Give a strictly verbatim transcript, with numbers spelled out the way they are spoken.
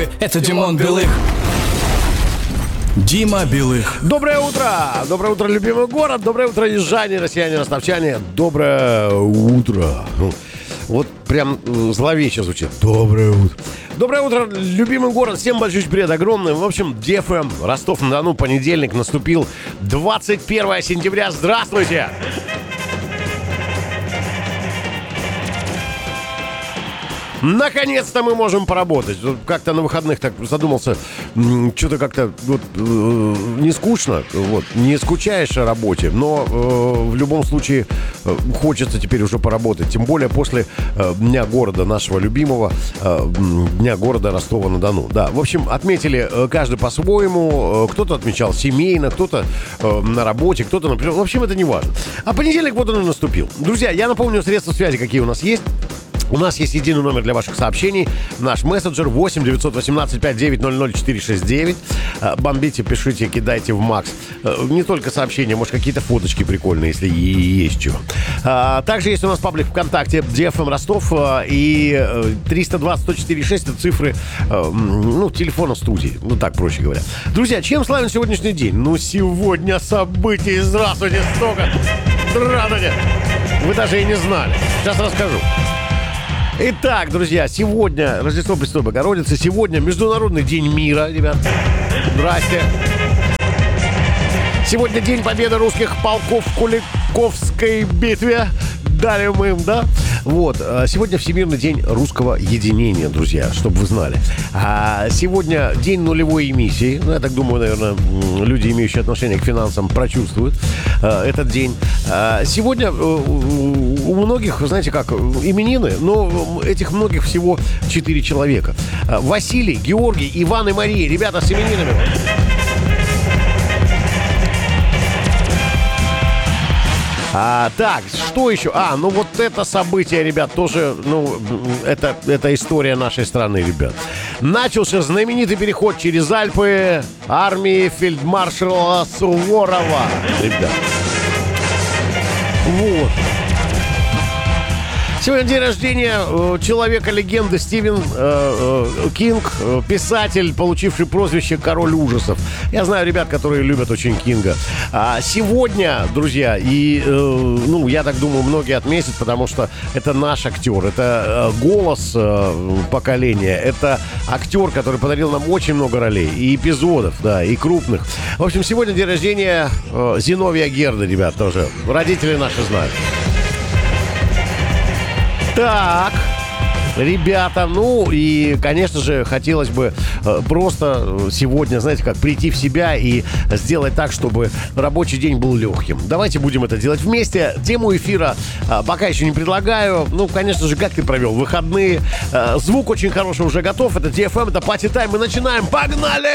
Здравствуйте, это Димон Билых. Дима Билых. Доброе утро! Доброе утро, любимый город. Доброе утро, южане, россияне, ростовчане. Доброе утро. Вот прям зловеще звучит. Доброе утро. Доброе утро, любимый город. Всем большой привет огромный. В общем, ди эф эм, Ростов-на-Дону, понедельник наступил. двадцать первое сентября. Здравствуйте! Наконец-то мы можем поработать. Как-то на выходных так задумался, что-то как-то вот, э, не скучно, вот, не скучаешь о работе, но э, в любом случае э, хочется теперь уже поработать. Тем более после э, Дня города нашего любимого, э, Дня города Ростова-на-Дону. Да, в общем, отметили э, каждый по-своему. Э, кто-то отмечал семейно, кто-то э, на работе, кто-то, например. В общем, это не важно. А понедельник вот он и наступил. Друзья, я напомню средства связи, какие у нас есть. У нас есть единый номер для ваших сообщений. Наш мессенджер восемь девятьсот восемнадцать пятьсот девять ноль ноль четыре шесть девять. Бомбите, пишите, кидайте в Макс. Не только сообщения, может, какие-то фоточки прикольные, если есть что. Также есть у нас паблик ВКонтакте ди эф эм Ростов. И триста двадцать сто четыре шесть это цифры, ну, телефона студии. Ну, так проще говоря. Друзья, чем славен сегодняшний день? Ну, сегодня событий, здравствуйте, столько. Здравствуйте. Вы даже и не знали. Сейчас расскажу. Итак, друзья, сегодня Рождество Пресвятой Богородицы, сегодня Международный день мира, ребят. Здрасте. Сегодня День победы русских полков в Куликовской битве. Дали мы им, да? Вот. Сегодня Всемирный день русского единения, друзья, чтобы вы знали. А сегодня день нулевой эмиссии. Ну, я так думаю, наверное, люди, имеющие отношение к финансам, прочувствуют этот день. Сегодня у многих, знаете как, именины, но этих многих всего четыре человека. Василий, Георгий, Иван и Мария. Ребята, с именинами. А, так, что еще? А, ну вот это событие, ребят, тоже, ну, это, это история нашей страны, ребят. Начался знаменитый переход через Альпы армии фельдмаршала Суворова, ребят. Вот. Сегодня день рождения э, человека-легенды Стивен э, э, Кинг, э, писатель, получивший прозвище «Король ужасов». Я знаю ребят, которые любят очень Кинга. А сегодня, друзья, и, э, ну, я так думаю, многие отметят, потому что это наш актер, это э, голос э, поколения, это актер, который подарил нам очень много ролей и эпизодов, да, и крупных. В общем, сегодня день рождения э, Зиновия Герда, ребят, тоже. Родители наши знают. Так, ребята, ну и, конечно же, хотелось бы э, просто сегодня, знаете, как прийти в себя и сделать так, чтобы рабочий день был легким. Давайте будем это делать вместе. Тему эфира э, пока еще не предлагаю. Ну, конечно же, как ты провел выходные? Э, звук очень хороший уже готов. Это ди эф эм, это Party Time. Мы начинаем. Погнали!